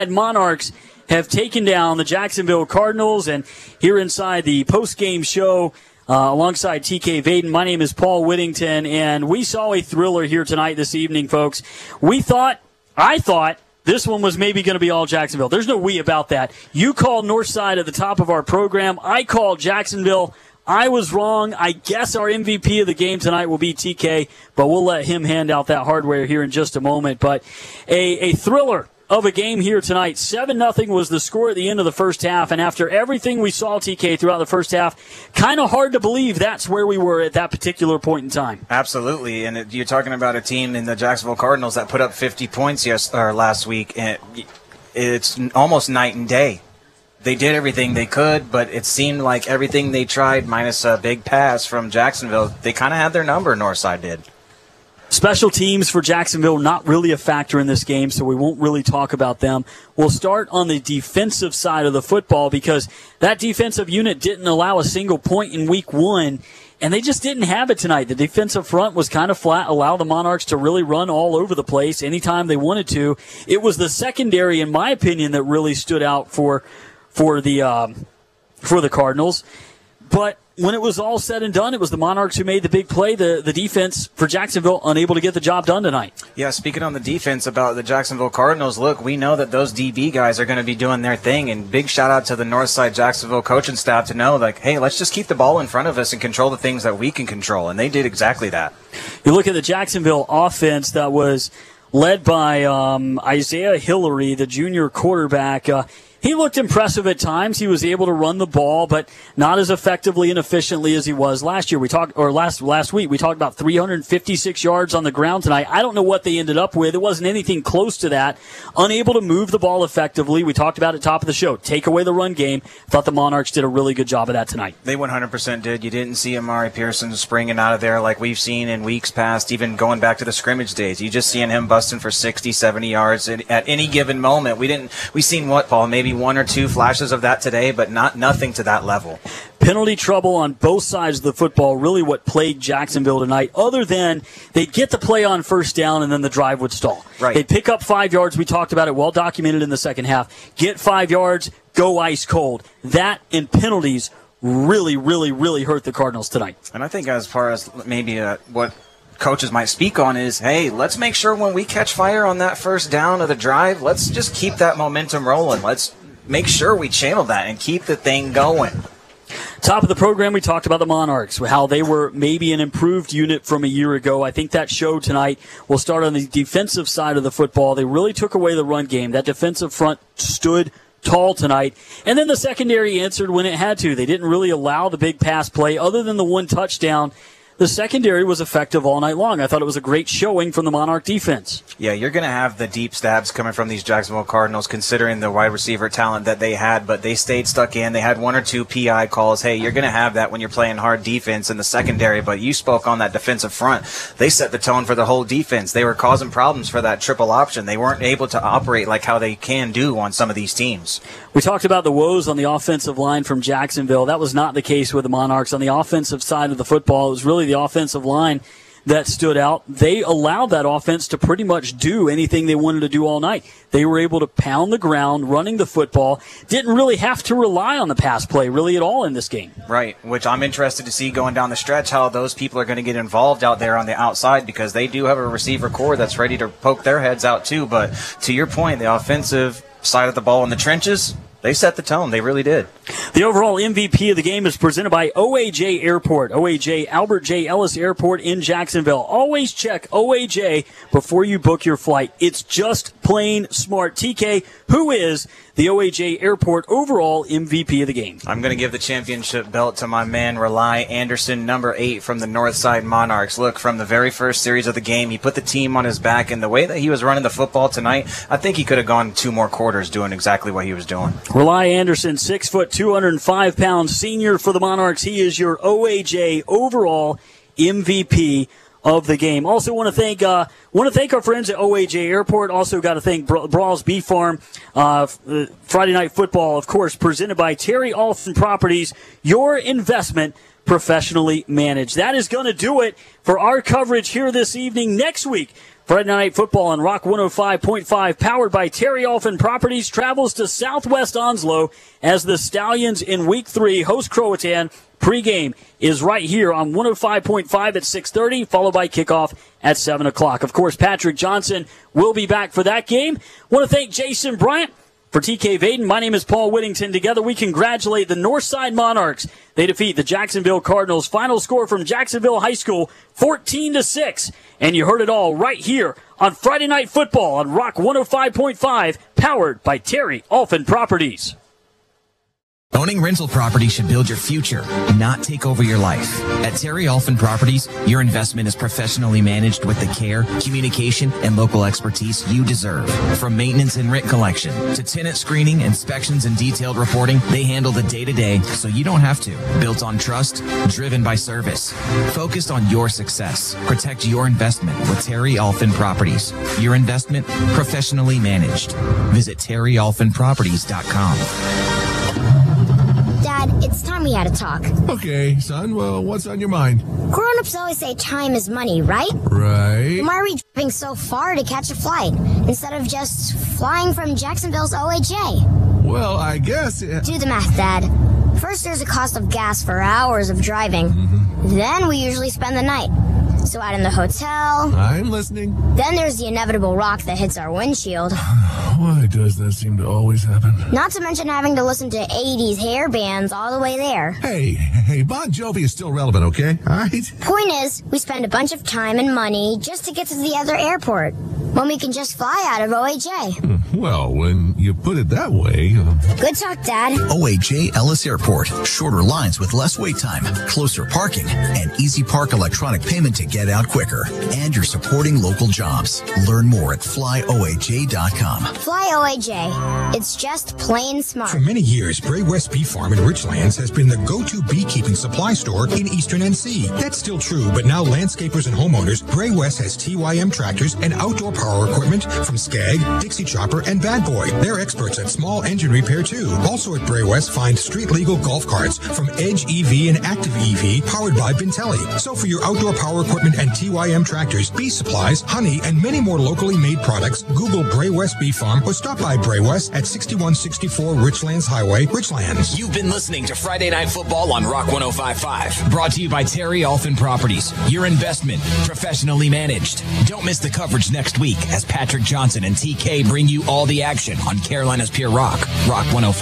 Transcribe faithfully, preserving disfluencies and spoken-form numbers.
Monarchs have taken down the Jacksonville Cardinals, and here inside the post-game show uh, alongside T K Vaden, my name is Paul Whittington, and we saw a thriller here tonight this evening, folks. We thought, I thought, this one was maybe going to be all Jacksonville. There's no we about that. You called Northside at the top of our program. I called Jacksonville. I was wrong. I guess our M V P of the game tonight will be T K, but we'll let him hand out that hardware here in just a moment. But a, a thriller of a game here tonight. seven nothing was the score at the end of the first half, and after everything we saw, T K, throughout the first half, kind of hard to believe that's where we were at that particular point in time. Absolutely, and it, you're talking about a team in the Jacksonville Cardinals that put up fifty points yes, or last week, and it, it's almost night and day. They did everything they could, but it seemed like everything they tried, minus a big pass from Jacksonville, they kind of had their number, Northside did. Special teams for Jacksonville, not really a factor in this game, so we won't really talk about them. We'll start on the defensive side of the football because that defensive unit didn't allow a single point in week one, and they just didn't have it tonight. The defensive front was kind of flat, allowed the Monarchs to really run all over the place anytime they wanted to. It was the secondary, in my opinion, that really stood out for for the um, for the Cardinals. But when it was all said and done, it was the Monarchs who made the big play. The the defense for Jacksonville unable to get the job done tonight. Yeah, speaking on the defense about the Jacksonville Cardinals, look, we know that those D B guys are going to be doing their thing, and big shout out to the Northside Jacksonville coaching staff to know, like, hey, let's just keep the ball in front of us and control the things that we can control, and they did exactly that. You look at the Jacksonville offense that was led by um, Isaiah Hillary, the junior quarterback. Uh, He looked impressive at times. He was able to run the ball, but not as effectively and efficiently as he was last year. We talked, or last last week, we talked about three hundred fifty-six yards on the ground tonight. I don't know what they ended up with. It wasn't anything close to that. Unable to move the ball effectively. We talked about it at the top of the show. Take away the run game. Thought the Monarchs did a really good job of that tonight. They one hundred percent did. You didn't see Amari Pearson springing out of there like we've seen in weeks past, even going back to the scrimmage days. You just seeing him busting for sixty, seventy yards at, at any given moment. We didn't. We seen what, Paul? Maybe one or two flashes of that today, but not nothing to that level. Penalty trouble on both sides of the football, really what plagued Jacksonville tonight, other than they'd get the play on first down and then the drive would stall. Right. They'd pick up five yards. We talked about it, well documented in the second half. Get five yards, go ice cold. That and penalties really, really, really hurt the Cardinals tonight. And I think as far as maybe uh, what coaches might speak on is, hey, let's make sure when we catch fire on that first down of the drive, let's just keep that momentum rolling. Let's make sure we channel that and keep the thing going. Top of the program, we talked about the Monarchs, how they were maybe an improved unit from a year ago. I think that showed tonight. We'll start on the defensive side of the football. They really took away the run game. That defensive front stood tall tonight. And then the secondary answered when it had to. They didn't really allow the big pass play other than the one touchdown. The secondary was effective all night long. I thought it was a great showing from the Monarch defense. Yeah, you're going to have the deep stabs coming from these Jacksonville Cardinals, considering the wide receiver talent that they had, but they stayed stuck in. They had one or two P I calls. Hey, you're going to have that when you're playing hard defense in the secondary, but you spoke on that defensive front. They set the tone for the whole defense. They were causing problems for that triple option. They weren't able to operate like how they can do on some of these teams. We talked about the woes on the offensive line from Jacksonville. That was not the case with the Monarchs. On the offensive side of the football, it was really the offensive line that stood out. They allowed that offense to pretty much do anything they wanted to do all night. They were able to pound the ground, running the football. Didn't really have to rely on the pass play really at all in this game. Right, which I'm interested to see going down the stretch how those people are going to get involved out there on the outside, because they do have a receiver core that's ready to poke their heads out too. But to your point, the offensive side of the ball in the trenches, they set the tone. They really did. The overall M V P of the game is presented by O A J Airport. O A J, Albert J. Ellis Airport in Jacksonville. Always check O A J before you book your flight. It's just plain smart. T K, who is the O A J Airport overall M V P of the game? I'm going to give the championship belt to my man, Rely Anderson, number eight from the Northside Monarchs. Look, from the very first series of the game, he put the team on his back, and the way that he was running the football tonight, I think he could have gone two more quarters doing exactly what he was doing. Rely Anderson, six foot, two hundred five pounds, senior for the Monarchs. He is your O A J overall M V P of the game. Also want to thank uh, want to thank our friends at O A J Airport. Also got to thank Bra- Brawls Beef Farm. Uh, Friday Night Football, of course, presented by Terry Alston Properties. Your investment professionally managed. That is going to do it for our coverage here this evening. Next week, Friday Night Football on Rock one oh five point five, powered by Terry Alfin Properties, travels to Southwest Onslow as the Stallions in Week three host Croatan. Pregame is right here on one oh five point five at six thirty, followed by kickoff at seven o'clock. Of course, Patrick Johnson will be back for that game. Want to thank Jason Bryant. For T K Vaden, my name is Paul Whittington. Together we congratulate the Northside Monarchs. They defeat the Jacksonville Cardinals. Final score from Jacksonville High School, fourteen to six. And you heard it all right here on Friday Night Football on Rock one oh five point five, powered by Terry Alfin Properties. Owning rental property should build your future, not take over your life. At Terry Alfin Properties, your investment is professionally managed with the care, communication, and local expertise you deserve. From maintenance and rent collection to tenant screening, inspections, and detailed reporting, they handle the day-to-day so you don't have to. Built on trust, driven by service. Focused on your success. Protect your investment with Terry Alfin Properties. Your investment, professionally managed. Visit terry alfin properties dot com. Dad, it's time we had a talk. Okay, son, well, what's on your mind? Grown-ups always say time is money, right? Right. Why are we driving so far to catch a flight instead of just flying from Jacksonville's O H A? Well, I guess... It... Do the math, Dad. First, there's a cost of gas for hours of driving. Mm-hmm. Then we usually spend the night. So out in the hotel. I'm listening. Then there's the inevitable rock that hits our windshield. Why does that seem to always happen? Not to mention having to listen to eighties hair bands all the way there. Hey, hey, Bon Jovi is still relevant, okay? All right? Point is, we spend a bunch of time and money just to get to the other airport, when we can just fly out of O H A. Well, when you put it that way... Uh... Good talk, Dad. O H A Ellis Airport. Shorter lines with less wait time, closer parking, and Easy Park electronic payment to get out quicker. And you're supporting local jobs. Learn more at fly O H A dot com. Fly O H A. It's just plain smart. For many years, Bray West Bee Farm in Richlands has been the go-to beekeeping supply store in Eastern N C. That's still true, but now landscapers and homeowners, Bray West has T Y M tractors and outdoor power equipment from Skag, Dixie Chopper, and Bad Boy. They're experts at small engine repair, too. Also at Bray West, find street-legal golf carts from Edge E V and Active E V, powered by Bintelli. So for your outdoor power equipment and T Y M tractors, bee supplies, honey, and many more locally made products, Google Bray West Bee Farm or stop by Bray West at sixty-one sixty-four Richlands Highway, Richlands. You've been listening to Friday Night Football on Rock one oh five point five. Brought to you by Terry Alfin Properties. Your investment, professionally managed. Don't miss the coverage next week as Patrick Johnson and T K bring you all the action on Carolina's Pure Rock. Rock one oh five.